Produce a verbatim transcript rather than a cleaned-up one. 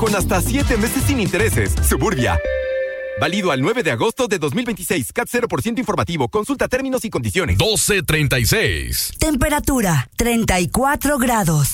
con hasta siete meses sin intereses. Suburbia. Válido al nueve de agosto de dos mil veintiséis. C A T cero por ciento informativo. Consulta términos y condiciones. doce treinta y seis. Temperatura, treinta y cuatro grados.